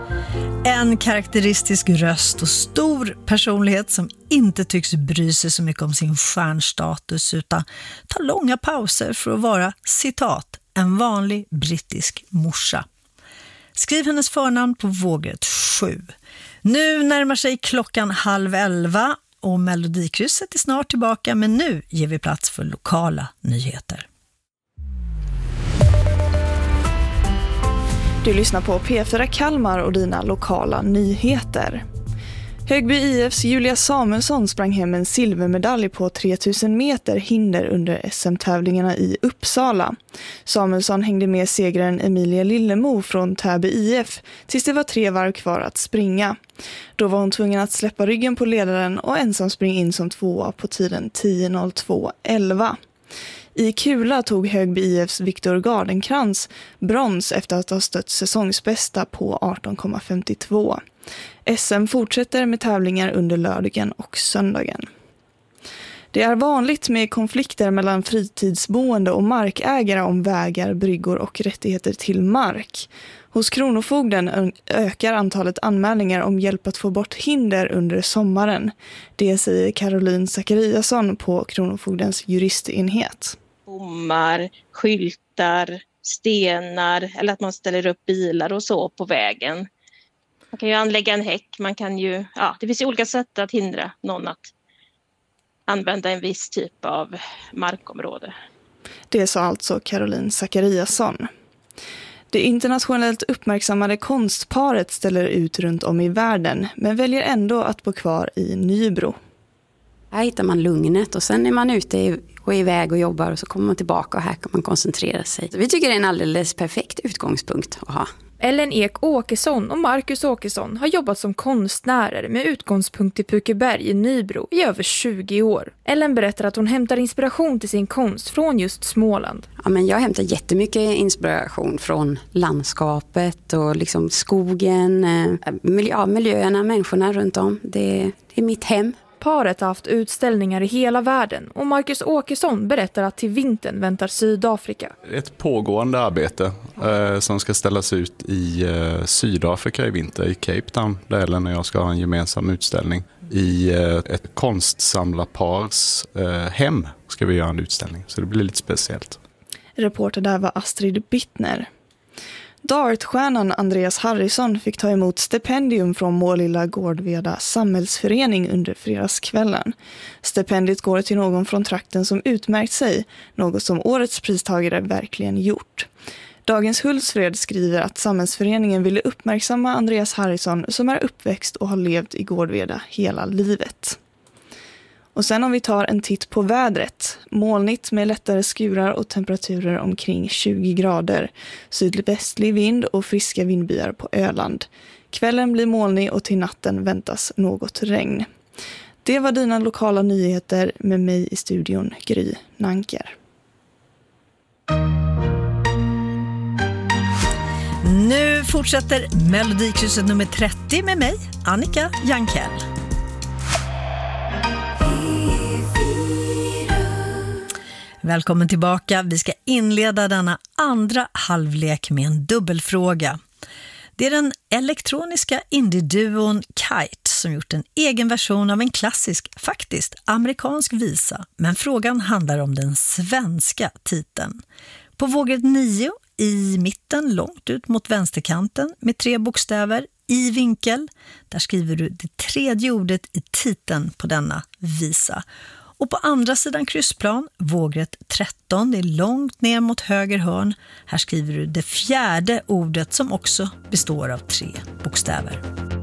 En karaktäristisk röst och stor personlighet som inte tycks bry sig så mycket om sin stjärnstatus utan tar långa pauser för att vara, citat, en vanlig brittisk morsa. Skriv hennes förnamn på vågrätt 7. Nu närmar sig klockan 10:30 och Melodikrysset är snart tillbaka, men nu ger vi plats för lokala nyheter. Du lyssnar på P4 Kalmar och dina lokala nyheter. Högby IFs Julia Samuelsson sprang hem en silvermedalj på 3000 meter hinder under SM-tävlingarna i Uppsala. Samuelsson hängde med segraren Emilia Lillemo från Täby IF tills det var 3 varv kvar att springa. Då var hon tvungen att släppa ryggen på ledaren och ensam springa in som 2:a på tiden 10:02:11. I kula tog Högby IFs Viktor Gardenkrans brons efter att ha stött säsongsbästa på 18,52. SM fortsätter med tävlingar under lördagen och söndagen. Det är vanligt med konflikter mellan fritidsboende och markägare om vägar, bryggor och rättigheter till mark. Hos Kronofogden ökar antalet anmälningar om hjälp att få bort hinder under sommaren. Det säger Caroline Zachariasson på Kronofogdens juristenhet. Bommar, skyltar, stenar eller att man ställer upp bilar och så på vägen. Man kan ju anlägga en häck, man kan ju, det finns ju olika sätt att hindra någon att använda en viss typ av markområde. Det sa alltså Caroline Zachariasson. Det internationellt uppmärksammade konstparet ställer ut runt om i världen men väljer ändå att bo kvar i Nybro. Här hittar man lugnet och sen är man ute och iväg och jobbar och så kommer man tillbaka och här kan man koncentrera sig. Så vi tycker det är en alldeles perfekt utgångspunkt att ha. Ellen Ek Åkesson och Marcus Åkesson har jobbat som konstnärer med utgångspunkt i Pukeberg i Nybro i över 20 år. Ellen berättar att hon hämtar inspiration till sin konst från just Småland. Ja, men jag hämtar jättemycket inspiration från landskapet och liksom skogen, miljöerna, människorna runt om. Det är mitt hem. Paret har haft utställningar i hela världen och Marcus Åkesson berättar att till vintern väntar Sydafrika. Ett pågående arbete som ska ställas ut i Sydafrika i vinter, i Cape Town, där Ellen och jag ska ha en gemensam utställning. I ett konstsamlarpars hem ska vi göra en utställning, så det blir lite speciellt. Reporter där var Astrid Bittner. Dartstjärnan Andreas Harrison fick ta emot stipendium från Målilla Gårdveda samhällsförening under fredagskvällen. Stipendiet går till någon från trakten som utmärkt sig, något som årets pristagare verkligen gjort. Dagens Hultsfred skriver att samhällsföreningen ville uppmärksamma Andreas Harrison som är uppväxt och har levt i Gårdveda hela livet. Och sen om vi tar en titt på vädret. Molnigt med lättare skurar och temperaturer omkring 20 grader. Sydvästlig vind och friska vindbyar på Öland. Kvällen blir molnig och till natten väntas något regn. Det var dina lokala nyheter med mig i studion, Gry Nanker. Nu fortsätter Melodikrysset nummer 30 med mig, Annika Jankell. Välkommen tillbaka. Vi ska inleda denna andra halvlek med en dubbelfråga. Det är den elektroniska indie-duon Kite som gjort en egen version av en klassisk, faktiskt amerikansk visa. Men frågan handlar om den svenska titeln. På vågrätt 9 i mitten, långt ut mot vänsterkanten med 3 bokstäver i vinkel. Där skriver du det 3:e ordet i titeln på denna visa. Och på andra sidan kryssplan, vågrätt 13, det är långt ner mot höger hörn. Här skriver du det 4:e ordet som också består av 3 bokstäver.